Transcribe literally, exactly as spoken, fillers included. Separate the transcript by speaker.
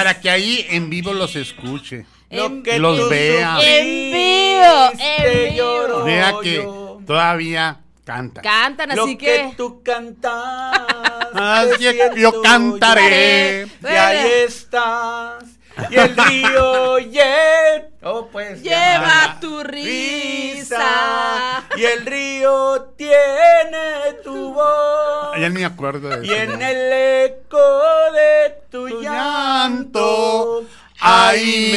Speaker 1: Para que ahí en vivo los escuche.
Speaker 2: En,
Speaker 1: que los vea.
Speaker 2: En vivo, en
Speaker 1: vivo. Vea que todavía cantan.
Speaker 2: Cantan, así
Speaker 3: lo
Speaker 2: que...
Speaker 3: que tú cantas.
Speaker 1: Así es, yo cantaré.
Speaker 3: Y ahí estás. Y el río yeah, oh, pues,
Speaker 2: lleva tu risa.
Speaker 3: Y el río tiene tu voz.
Speaker 1: Ya ni me acuerdo de
Speaker 3: Y
Speaker 1: eso.
Speaker 3: en el eco de tu,
Speaker 1: Tu
Speaker 3: llanto,
Speaker 1: llanto, ahí